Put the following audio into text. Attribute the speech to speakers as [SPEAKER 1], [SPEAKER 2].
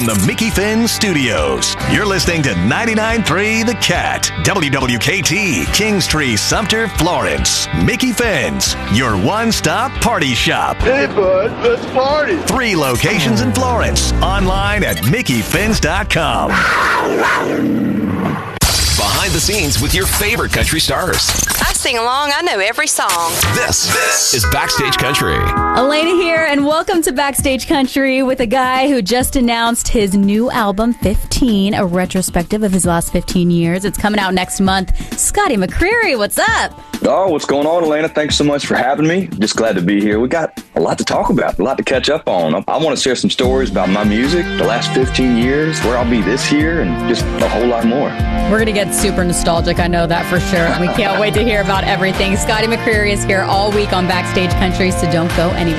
[SPEAKER 1] from the Mickey Finn Studios. You're listening to 99.3 The Cat, WWKT, Kingstree, Sumter, Florence. Mickey Finn's, your one-stop party shop.
[SPEAKER 2] Hey, bud, let's party.
[SPEAKER 1] 3 locations in Florence. Online at MickeyFinns.com.
[SPEAKER 3] Behind the scenes with your favorite country stars.
[SPEAKER 4] I sing along. I know every song.
[SPEAKER 3] This is Backstage Country.
[SPEAKER 5] Elena here, and welcome to Backstage Country with a guy who just announced his new album, 15, a retrospective of his last 15 years. It's coming out next month. Scotty McCreery, what's up?
[SPEAKER 6] Oh, what's going on, Elena? Thanks so much for having me. Just glad to be here. We got a lot to talk about, a lot to catch up on. I want to share some stories about my music, the last 15 years, where I'll be this year, and just a whole lot more.
[SPEAKER 5] We're going to get super nostalgic, I know that for sure. We can't wait to hear about everything. Scotty McCreery is here all week on Backstage Country, so don't go anywhere.